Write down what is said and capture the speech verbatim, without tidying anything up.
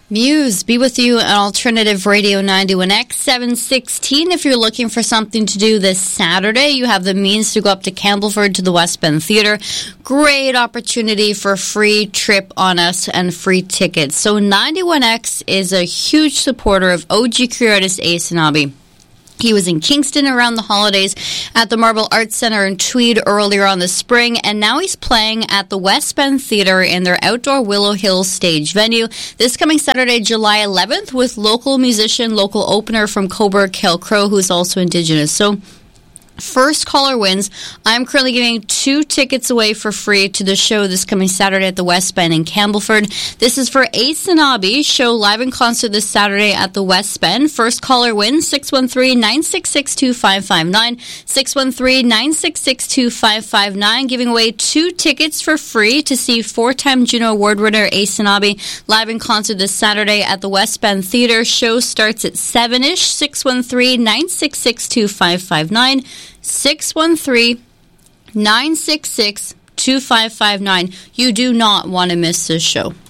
Muse, be with you on Alternative Radio ninety-one X seven sixteen. If you're looking for something to do this Saturday, you have the means to go up to Campbellford to the West Bend Theatre. Great opportunity for a free trip on us and free tickets. So ninety-one X is a huge supporter of O G career artist Ace Inabi. He was in Kingston around the holidays, at the Marble Arts Centre in Tweed earlier on this spring, and now he's playing at the West Bend Theatre in their outdoor Willow Hill stage venue this coming Saturday, July eleventh, with local musician, local opener from Coburg, Kel Crow, who's also Indigenous. So, first caller wins. I'm currently giving two tickets away for free to the show this coming Saturday at the West Bend in Campbellford. This is for Ace Inabi, show live in concert this Saturday at the West Bend. First caller wins, six one three, nine six six, two five five nine, six one three, nine six six, two five five nine, giving away two tickets for free to see four-time Juno Award winner Ace Inabi live in concert this Saturday at the West Bend Theatre. Show starts at seven-ish, six one three, nine six six, two five five nine, six one three, nine six six, two five five nine. You do not want to miss this show.